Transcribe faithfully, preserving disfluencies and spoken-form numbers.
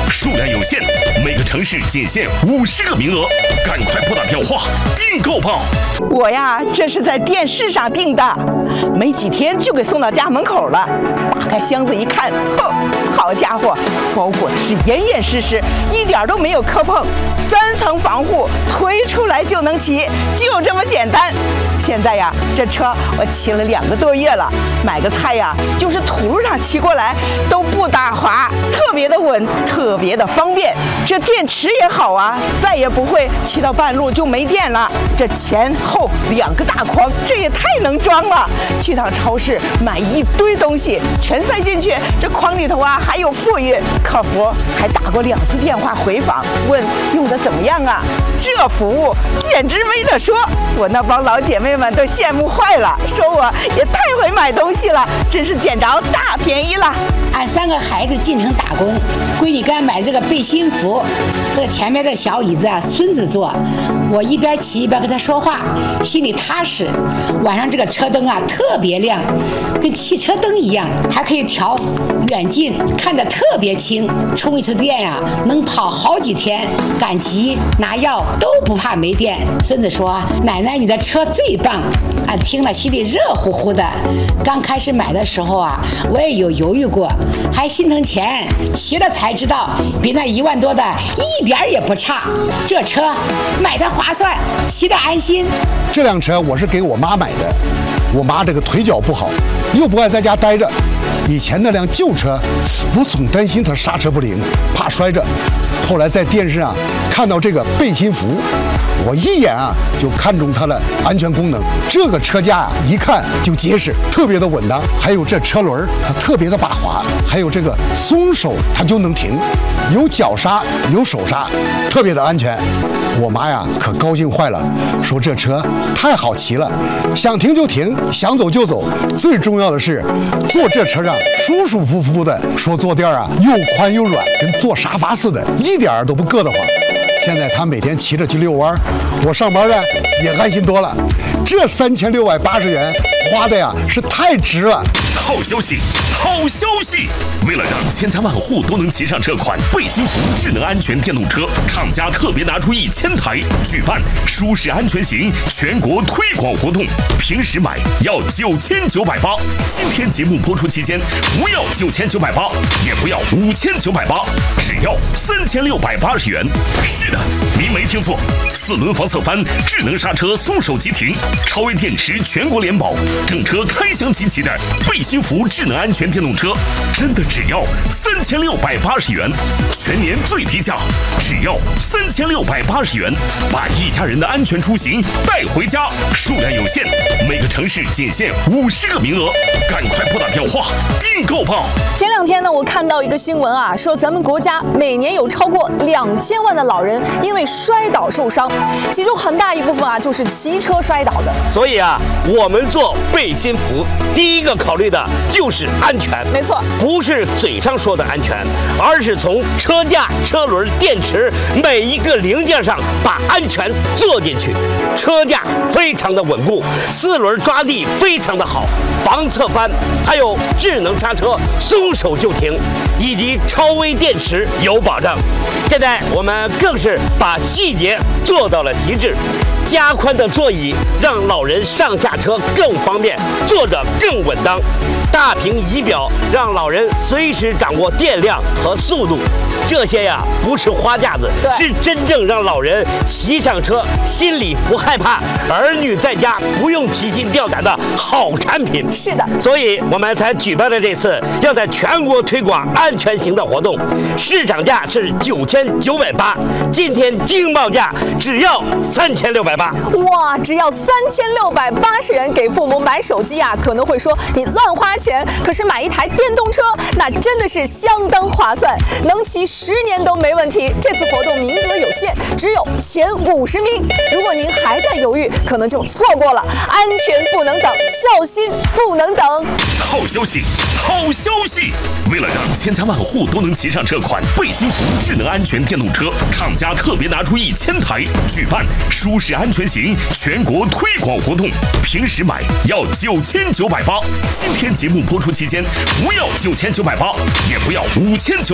数量有限，每个城市仅限五十个名额，赶快拨打电话订购吧！ 我呀，这是在电视上订的，没几天就给送到家门口了。打开箱子一看，哼，好家伙，包裹的是严严实实，一点都没有磕碰，三层防护，推出来就能骑，就这么简单。现在呀，这车我骑了两个多月了，买个菜呀，就是土路上骑过来都不打滑，特别的稳，特别的方便。这电池也好啊，再也不会骑到半路就没电了。这前后两个大筐，这也太能装了。去趟超市买一堆东西，全塞进去，这筐里头啊还有富裕。客服还打过两次电话回访，问用的怎么样啊？这服务简直没得说，我那帮老姐妹们都羡慕坏了，说我也太会买东西了，真是捡着大便宜了。 俺三个孩子进城打工，闺女给俺买这个背心服，这个前面这小椅子啊，孙子坐，我一边骑一边跟他说话，心里踏实。晚上这个车灯啊特别亮，跟汽车灯一样，还可以调远近，看得特别清。充一次电呀、啊，能跑好几天，赶集拿药都不怕没电。孙子说：“奶奶，你的车最棒。”俺听了心里热乎乎的。刚开始买的时候啊，我也有犹豫过，还心疼钱，骑了才知道，比那一万多的一点也不差。这车买的划算，骑得安心。 这辆车我是给我妈买的，我妈这个腿脚不好，又不爱在家待着。以前那辆旧车，我总担心它刹车不灵，怕摔着。后来在电视上看到这个背心服，我一眼啊就看中它的安全功能。这个车架啊一看就结实，特别的稳当。还有这车轮它特别的把滑，还有这个松手它就能停，有脚刹有手刹，特别的安全。我妈呀可高兴坏了，说这车太好骑了，想停就停，想走就走。最重要的是坐这车上舒舒服服的，说坐垫啊又宽又软，跟坐沙发似的，一点儿都不硌得慌。现在他每天骑着去遛弯，我上班呢也安心多了。这三千六百八十元花的呀是太值了。 好消息，好消息！为了让千家万户都能骑上这款背心服智能安全电动车，厂家特别拿出一千台，举办舒适安全行全国推广活动。平时买要九千九百八，今天节目播出期间不要九千九百八，也不要五千九百八，只要三千六百八十元。是的，您没听错，四轮防侧翻，智能刹车，松手即停，超微电池全国联保，整车开箱集齐的背心服智能安全电动车，真的只要三千六百八十元，全年最低价，只要三千六百八十元，把一家人的安全出行带回家。数量有限，每个城市仅限五十个名额，赶快拨打电话订购吧！ 前两天呢，我看到一个新闻啊，说咱们国家每年有超过两千万的老人因为摔倒受伤，其中很大一部分啊就是骑车摔倒的。 所以啊，我们做背心服，第一个考虑的就是安全。 没错， 不是嘴上说的安全，而是从车架、车轮、电池每一个零件上把安全做进去。车架非常的稳固，四轮抓地非常的好，防侧翻，还有智能刹车，松手就停，以及超微电池有保障。现在我们更是把细节做到了极致。加宽的座椅让老人上下车更方便，坐着更稳当。大屏仪表让老人随时掌握电量和速度，这些呀不是花架子，是真正让老人骑上车心里不害怕，儿女在家不用提心吊胆的好产品。 是的， 所以我们才举办了这次要在全国推广安全行的活动，市场价是九千九百八，今天惊报价只要三千六百八。 哇，只要三千六百八十元给父母买手机啊，可能会说你乱花钱，可是买一台电动车那真的是相当划算，能骑十年都没问题。这次活动名额有限，只有前五十名，如果您还在犹豫，可能就错过了。安全不能等，孝心不能等。 好消息，好消息！为了让千家万户都能骑上这款背心服智能安全电动车，厂家特别拿出一千台，举办舒适安全行全国推广活动。平时买要九千九百八，今天节目播出期间不要九千九百八，也不要五千九。